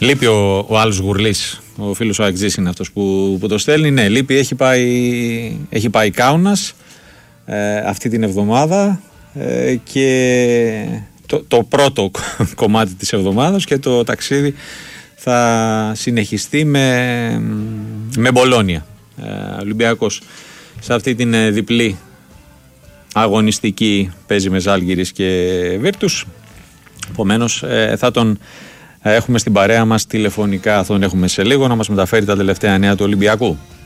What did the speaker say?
Λείπει ο άλλος Γουρλής, ο φίλος ο Αεξής είναι αυτός που το στέλνει. Ναι, λείπει, έχει πάει Κάουνας αυτή την εβδομάδα και το πρώτο κομμάτι της εβδομάδας, και το ταξίδι θα συνεχιστεί με Μπολόνια. Ολυμπιακός σε αυτή την διπλή αγωνιστική παίζει με Ζάλγκιρις και Βίρτους. Επομένως θα τον έχουμε στην παρέα μας τηλεφωνικά, θα τον έχουμε σε λίγο να μας μεταφέρει τα τελευταία νέα του Ολυμπιακού.